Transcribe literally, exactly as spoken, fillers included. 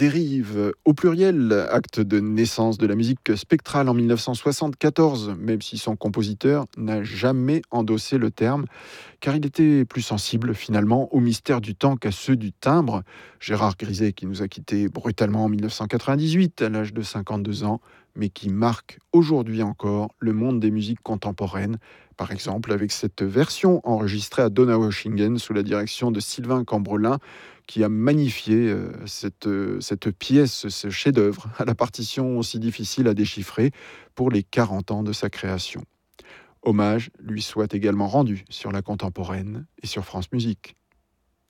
Dérive, au pluriel, acte de naissance de la musique spectrale en mille neuf cent soixante-quatorze, même si son compositeur n'a jamais endossé le terme, car il était plus sensible finalement au mystère du temps qu'à ceux du timbre. Gérard Griset, qui nous a quittés brutalement en mille neuf cent quatre-vingt-dix-huit à l'âge de cinquante-deux ans, mais qui marque aujourd'hui encore le monde des musiques contemporaines, par exemple avec cette version enregistrée à Donaueschingen sous la direction de Sylvain Cambrelin, qui a magnifié euh, cette, euh, cette pièce, ce chef-d'œuvre, à la partition aussi difficile à déchiffrer pour les quarante ans de sa création. Hommage lui soit également rendu sur la contemporaine et sur France Musique.